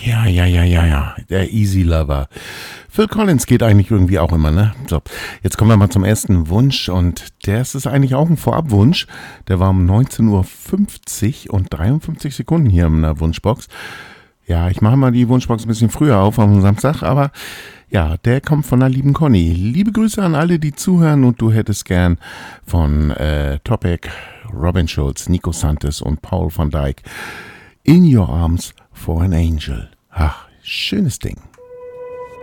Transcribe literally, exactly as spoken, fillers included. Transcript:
Ja, ja, ja, ja, ja. Der Easy Lover. Phil Collins geht eigentlich irgendwie auch immer, ne? So, jetzt kommen wir mal zum ersten Wunsch und der ist eigentlich auch ein Vorabwunsch. Der war um neunzehn Uhr fünfzig und dreiundfünfzig Sekunden hier in der Wunschbox. Ja, ich mache mal die Wunschbox ein bisschen früher auf am Samstag, aber ja, der kommt von der lieben Conny. Liebe Grüße an alle, die zuhören und du hättest gern von äh, Topic, Robin Schulz, Nico Santos und Paul van Dyk In Your Arms for an Angel. Ach, schönes Ding.